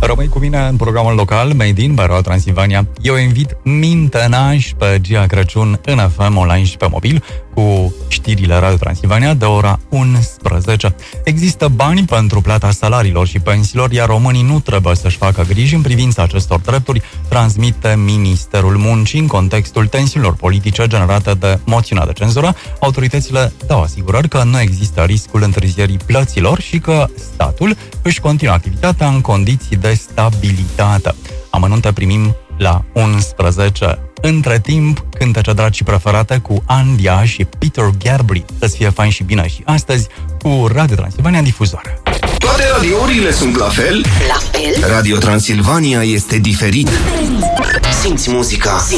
Rămâi cu mine în programul local Made in Radio Transilvania. Eu invit Mintenaș pe Gia Crăciun în FM online și pe mobil cu știrile Radio Transilvania de ora 11. Există bani pentru plata salariilor și pensiilor, iar românii nu trebuie să-și facă griji în privința acestor drepturi, transmite Ministerul Muncii în contextul tensiunilor politice generate de moțiunea de cenzură. Autoritățile dau asigurări că nu există riscul întârzierii plăților și că statul își continuă activitatea în condiții de stabilitate. Amănunte primim la 11. Între timp, cântece dragi preferate cu Andia și Peter Gabriel. Să-ți fie fain și bine și astăzi cu Radio Transilvania în difuzoare. Toate radiourile sunt la fel? La fel? Radio Transilvania este diferit. Simți muzica.